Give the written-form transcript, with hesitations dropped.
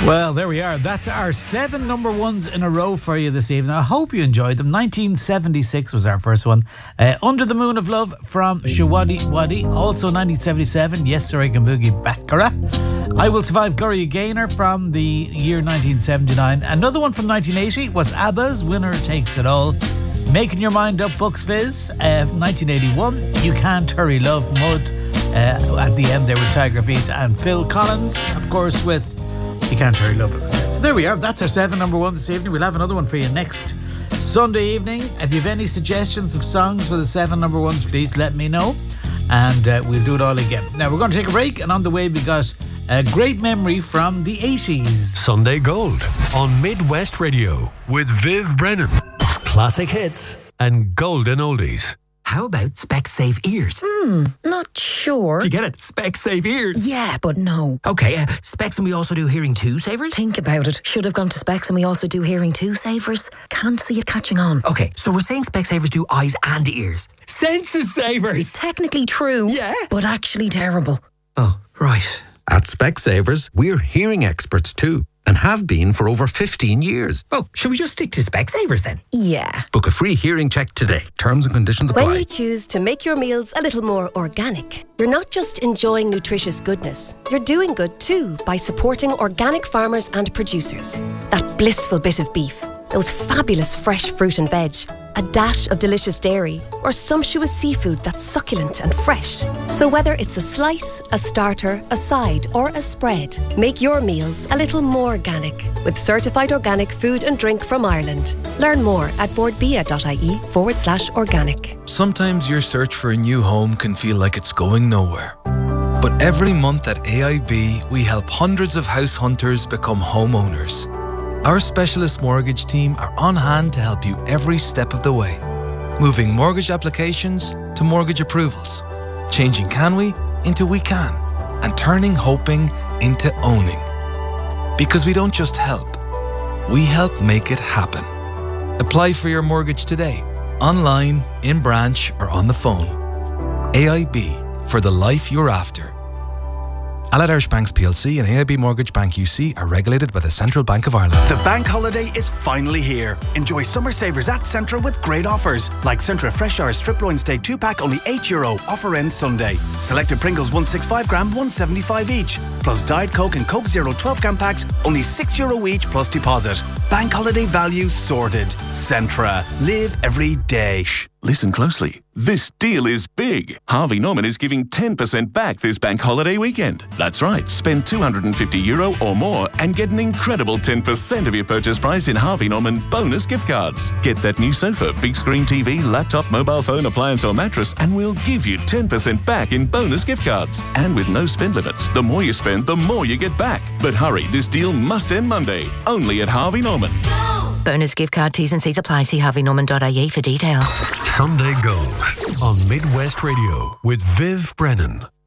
Well, there we are. That's our 7 number ones in a row for you this evening. I hope you enjoyed them. 1976 was our first one. Under the Moon of Love from Shawadi Wadi. Also 1977, Yes Sir I Can Boogie Baccarat. I Will Survive, Gloria Gaynor from the year 1979. Another one from 1980 was ABBA's Winner Takes It All. Making Your Mind Up, Bucks Fizz, 1981. You Can't Hurry Love, Mud. At the end there with Tiger Beat and Phil Collins, of course, with You Can't Hurry Love, as I said. So there we are. That's our 7 number one this evening. We'll have another one for you next Sunday evening. If you have any suggestions of songs for the 7 number ones, please let me know, and we'll do it all again. Now we're going to take a break, and on the way we got a great memory from the 80s. Sunday Gold on Midwest Radio with Viv Brennan. Classic hits and golden oldies. How about Specsave ears? Not sure. Do you get it? Specsave ears. Yeah, but no. Okay, Specs and we also do hearing 2 savers? Think about it. Should have gone to Specs and we also do hearing 2 savers. Can't see it catching on. Okay, so we're saying Specsavers do eyes and ears. Senses savers! Technically true. Yeah. But actually terrible. Oh, right. At Specsavers, we're hearing experts too, and have been for over 15 years. Oh, should we just stick to Specsavers then? Yeah. Book a free hearing check today. Terms and conditions apply. When you choose to make your meals a little more organic, you're not just enjoying nutritious goodness, you're doing good too by supporting organic farmers and producers. That blissful bit of beef, those fabulous fresh fruit and veg, a dash of delicious dairy, or sumptuous seafood that's succulent and fresh. So whether it's a slice, a starter, a side, or a spread, make your meals a little more organic with certified organic food and drink from Ireland. Learn more at boardbia.ie/organic. Sometimes your search for a new home can feel like it's going nowhere. But every month at AIB, we help hundreds of house hunters become homeowners. Our specialist mortgage team are on hand to help you every step of the way, moving mortgage applications to mortgage approvals, changing can we into we can, and turning hoping into owning. Because we don't just help, we help make it happen. Apply for your mortgage today, online, in branch, or on the phone. AIB, for the life you're after. Allied Irish Banks plc and AIB Mortgage Bank UC are regulated by the Central Bank of Ireland. The bank holiday is finally here. Enjoy summer savers at Centra with great offers. Like Centra Fresh Hour Strip Loin Steak 2-pack, only €8. Offer ends Sunday. Selected Pringles 165 gram, $1.75 each. Plus Diet Coke and Coke Zero 12-can packs, only €6 each plus deposit. Bank holiday value sorted. Centra. Live every day. Listen closely. This deal is big. Harvey Norman is giving 10% back this bank holiday weekend. That's right. Spend €250 or more and get an incredible 10% of your purchase price in Harvey Norman bonus gift cards. Get that new sofa, big screen TV, laptop, mobile phone, appliance or mattress, and we'll give you 10% back in bonus gift cards. And with no spend limits. The more you spend, the more you get back. But hurry, this deal must end Monday. Only at Harvey Norman. Bonus gift card T's and C's apply. See harveynorman.ie for details. Sunday Gold on Midwest Radio with Viv Brennan.